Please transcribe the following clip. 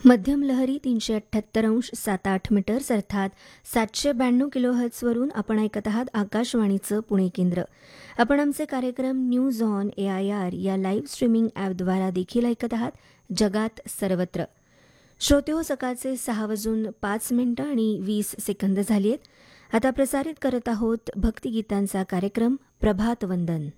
मध्यम लहरी 378.7 मीटर्स अर्थात 792 किलोहर्ट्झवरून आपण ऐकत आहात आकाशवाणीचं पुणे केंद्र. आपण आमचे कार्यक्रम न्यूज ऑन AIR या लाईव्ह स्ट्रीमिंग ॲपद्वारा देखील ऐकत आहात जगात सर्वत्र. श्रोतेहो, सकाळचे 6:05 आणि 20 सेकंद झाली आहेत. आता प्रसारित करत आहोत भक्तिगीतांचा कार्यक्रम प्रभात वंदन.